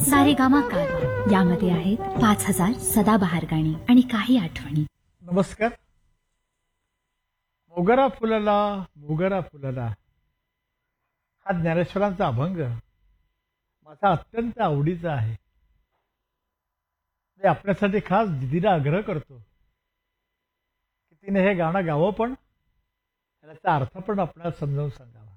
सारेगामा कारवा यामध्ये आहेत 5000 सदाबहार गाणी आणि काही आठवणी. नमस्कार. मोगरा फुलला मोगरा फुलला हा ज्ञानेश्वरांचा अभंग माझा अत्यंत आवडीचा आहे. मी आपल्यासाठी खास दिदीला आग्रह करतो की तिने हे गाणं गावं, पण त्याचा अर्थ पण आपल्याला समजावून सांगावा.